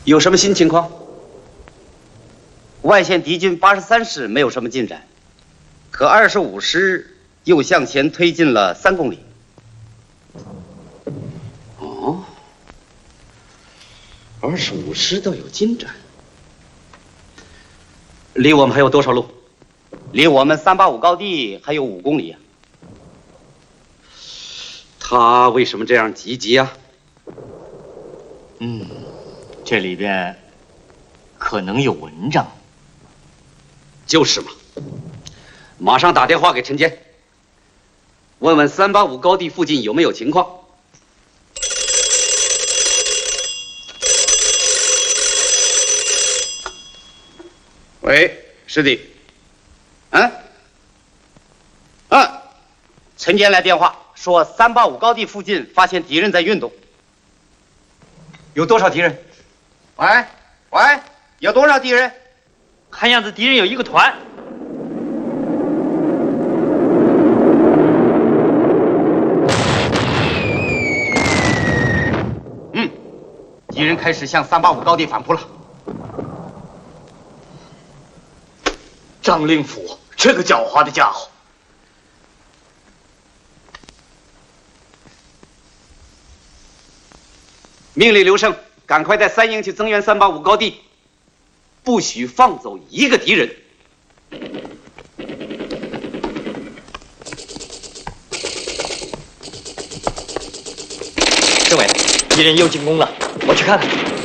有什么新情况？外线敌军83师没有什么进展，可25师又向前推进了3公里。哦，25师倒有进展。离我们还有多少路？离我们385高地还有5公里啊。他为什么这样积极啊？ 这里边可能有文章。 就是嘛，马上打电话给陈坚，问问385高地附近有没有情况。喂，师弟。陈坚来电话说385高地附近发现敌人在运动。有多少敌人？喂，有多少敌人？ 看样子敌人有1个团。 敌人开始向385高地反扑了。 张令甫这个狡猾的家伙。 命令刘胜赶快带3营去增援385高地，不许放走1个敌人。 政委，敌人又进攻了，我去看看。